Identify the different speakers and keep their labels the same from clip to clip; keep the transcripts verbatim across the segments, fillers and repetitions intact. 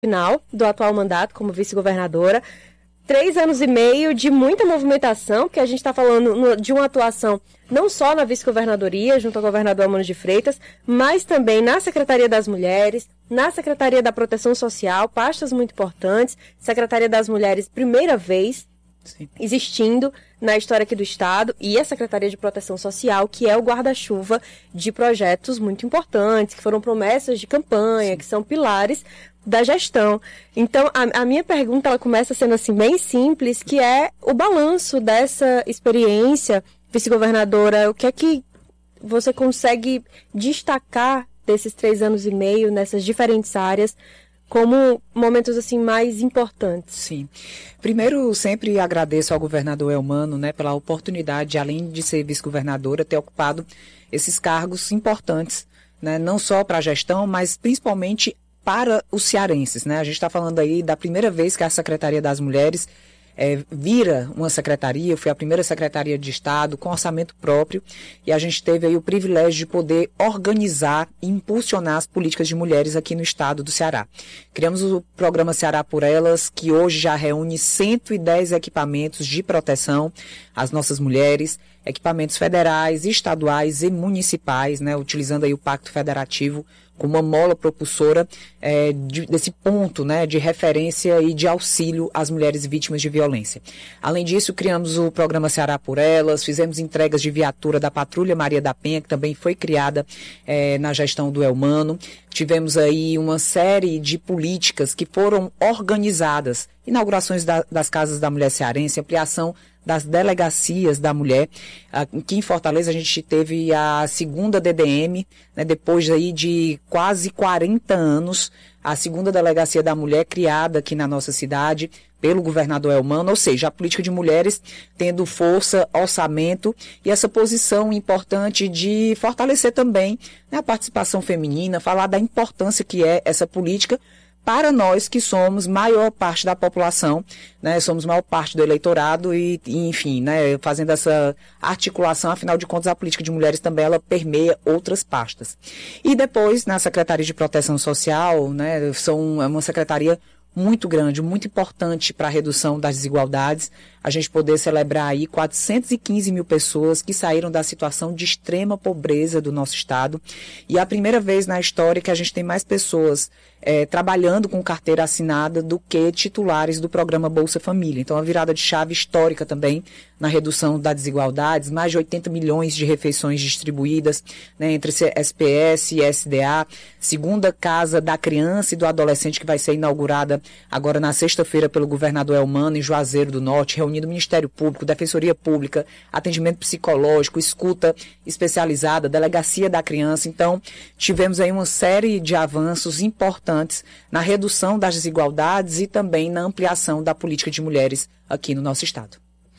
Speaker 1: final do atual mandato como vice-governadora. Três anos e meio de muita movimentação, porque a gente está falando de uma atuação não só na vice-governadoria, junto ao governador Elmano de Freitas, mas também na Secretaria das Mulheres, na Secretaria da Proteção Social, pastas muito importantes, Secretaria das Mulheres, primeira vez Sim. existindo na história aqui do Estado, e a Secretaria de Proteção Social, que é o guarda-chuva de projetos muito importantes, que foram promessas de campanha, Sim. que são pilares da gestão. Então, a, a minha pergunta, ela começa sendo assim, bem simples, que é o balanço dessa experiência, vice-governadora. O que é que você consegue destacar desses três anos e meio nessas diferentes áreas como momentos assim mais importantes?
Speaker 2: Sim. Primeiro, sempre agradeço ao governador Elmano, né, pela oportunidade, além de ser vice-governadora, ter ocupado esses cargos importantes, né, não só para a gestão, mas principalmente para os cearenses, né? A gente está falando aí da primeira vez que a Secretaria das Mulheres é, vira uma secretaria, foi a primeira secretaria de Estado com orçamento próprio, e a gente teve aí o privilégio de poder organizar e impulsionar as políticas de mulheres aqui no estado do Ceará. Criamos o programa Ceará por Elas, que hoje já reúne cento e dez equipamentos de proteção às nossas mulheres, equipamentos federais, estaduais e municipais, né, utilizando aí o Pacto Federativo como uma mola propulsora é, de, desse ponto, né, de referência e de auxílio às mulheres vítimas de violência. Além disso, criamos o programa Ceará por Elas, fizemos entregas de viatura da Patrulha Maria da Penha, que também foi criada é, na gestão do Elmano. Tivemos aí uma série de políticas que foram organizadas, inaugurações da, das Casas da Mulher Cearense, ampliação das delegacias da mulher. Aqui em Fortaleza a gente teve a segunda D D M, né, depois aí de quase quarenta anos, a segunda delegacia da mulher criada aqui na nossa cidade pelo governador Elmano, ou seja, a política de mulheres tendo força, orçamento e essa posição importante de fortalecer também, né, a participação feminina, falar da importância que é essa política para nós que somos maior parte da população, né, somos maior parte do eleitorado e, e enfim, né, fazendo essa articulação, afinal de contas, a política de mulheres também, ela permeia outras pastas. E depois, na Secretaria de Proteção Social, né, são, é uma secretaria muito grande, muito importante para a redução das desigualdades, a gente poder celebrar aí quatrocentos e quinze mil pessoas que saíram da situação de extrema pobreza do nosso estado, e é a primeira vez na história que a gente tem mais pessoas é, trabalhando com carteira assinada do que titulares do programa Bolsa Família. Então, a virada de chave histórica também na redução das desigualdades, mais de oitenta milhões de refeições distribuídas, né, entre S P S e S D A, segunda Casa da Criança e do Adolescente que vai ser inaugurada agora na sexta-feira pelo governador Elmano em Juazeiro do Norte, reunindo o Ministério Público, Defensoria Pública, atendimento psicológico, escuta especializada, Delegacia da Criança. Então, tivemos aí uma série de avanços importantes na redução das desigualdades e também na ampliação da política de mulheres aqui no nosso estado.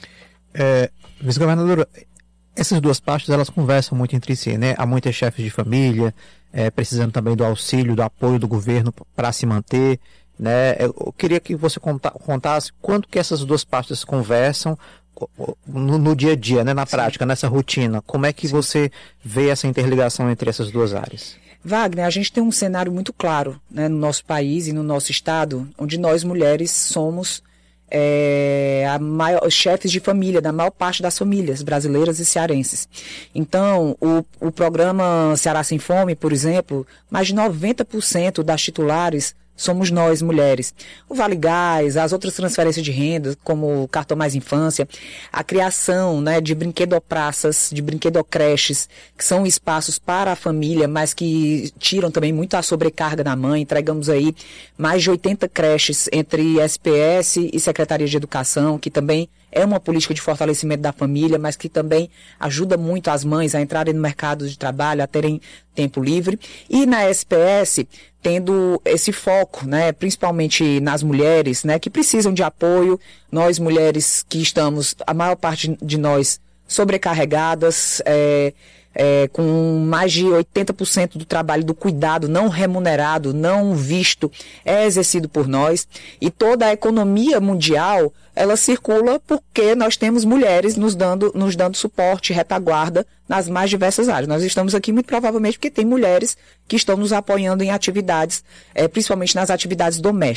Speaker 3: É, vice-governadora, essas duas pastas, elas conversam muito entre si, né? Há muitas chefes de família, é, precisando também do auxílio, do apoio do governo para se manter, né? Eu queria que você contasse quanto que essas duas pastas conversam no, no dia a dia, né? Na prática, Sim. nessa rotina. Como é que Sim. você vê essa interligação entre essas duas áreas?
Speaker 2: Wagner, a gente tem um cenário muito claro, né, no nosso país e no nosso estado, onde nós mulheres somos é, a maior, chefes de família da maior parte das famílias brasileiras e cearenses. Então, o, o programa Ceará Sem Fome, por exemplo, mais de noventa por cento das titulares somos nós, mulheres. O Vale Gás, as outras transferências de renda, como o Cartão Mais Infância, a criação, né, de brinquedopraças, de brinquedocreches, que são espaços para a família, mas que tiram também muito a sobrecarga da mãe. Entregamos aí mais de oitenta creches entre S P S e Secretaria de Educação, que também é uma política de fortalecimento da família, mas que também ajuda muito as mães a entrarem no mercado de trabalho, a terem tempo livre. E na S P S, tendo esse foco, né, principalmente nas mulheres, né, que precisam de apoio, nós mulheres que estamos, a maior parte de nós, sobrecarregadas, é, é, com mais de oitenta por cento do trabalho do cuidado não remunerado, não visto, é exercido por nós, e toda a economia mundial, ela circula porque nós temos mulheres nos dando, nos dando suporte, retaguarda nas mais diversas áreas. Nós estamos aqui muito provavelmente porque tem mulheres que estão nos apoiando em atividades, é, principalmente nas atividades domésticas.